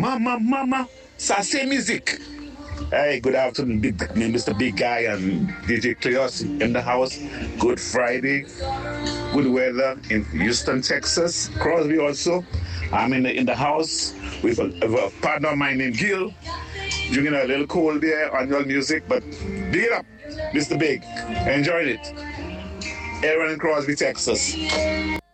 Mama, Sase Music. Hey, good afternoon, Mr. Big Guy and DJ Cleos in the house. Good Friday, good weather in Houston, Texas. Crosby also. I'm in the house with a partner of mine named Gil, drinking a little cold there on your music, but big it up, Mr. Big. Enjoyed it. Aaron in Crosby, Texas.